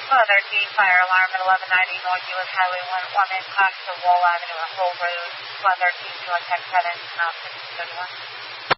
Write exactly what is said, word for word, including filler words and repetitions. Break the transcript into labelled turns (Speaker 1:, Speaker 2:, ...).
Speaker 1: one thirteen, fire alarm at eleven ninety North U S Highway one, one impact to Wall Avenue and Hull Road, one thirteen, two one seven, Mountain thirty-one.